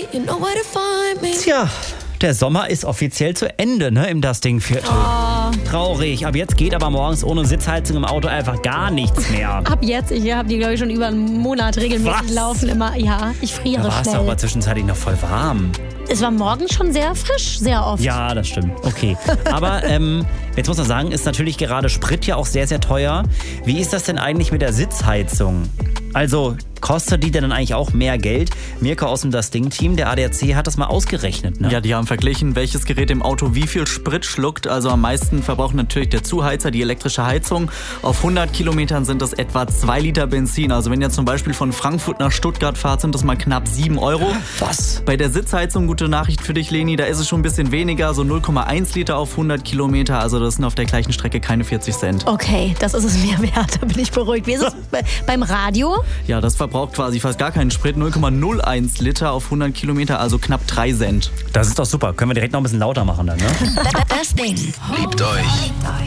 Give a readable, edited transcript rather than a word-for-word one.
Tja, der Sommer ist offiziell zu Ende, ne, im Das Ding-Viertel. Oh. Traurig. Ab jetzt geht aber morgens ohne Sitzheizung im Auto einfach gar nichts mehr. Ab jetzt, ich habe die, glaube ich, schon über einen Monat regelmäßig laufen. Immer, ja, ich friere Da war es schnell. doch aber zwischenzeitlich noch voll warm. Es war morgens schon sehr frisch, sehr oft. Ja, das stimmt. Okay. Aber jetzt muss man sagen, ist natürlich gerade Sprit ja auch sehr, sehr teuer. Wie ist das denn eigentlich mit der Sitzheizung? Also, kostet die denn dann eigentlich auch mehr Geld? Mirko aus dem Das Ding-Team, der ADAC, hat das mal ausgerechnet, ne? Ja, die haben verglichen, welches Gerät im Auto wie viel Sprit schluckt. Also am meisten verbraucht natürlich der Zuheizer, die elektrische Heizung. Auf 100 Kilometern sind das etwa 2 Liter Benzin. Also wenn ihr zum Beispiel von Frankfurt nach Stuttgart fahrt, sind das mal knapp 7 Euro. Was? Bei der Sitzheizung, gute Nachricht für dich, Leni, da ist es schon ein bisschen weniger, so 0,1 Liter auf 100 Kilometer. Also das sind auf der gleichen Strecke keine 40 Cent. Okay, das ist es mir wert, da bin ich beruhigt. Wie ist es beim Radio? Ja, das verbraucht quasi fast gar keinen Sprit. 0,01 Liter auf 100 Kilometer, also knapp 3 Cent. Das ist doch super. Können wir direkt noch ein bisschen lauter machen dann, ne? Das Ding. Liebt euch.